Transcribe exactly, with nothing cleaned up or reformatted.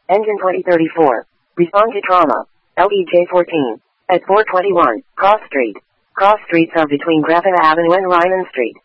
Engine twenty thirty-four. Respond to trauma. L E J fourteen. At four twenty-one, Cross Street. Cross streets are between Graffiti Avenue and Ryman Street.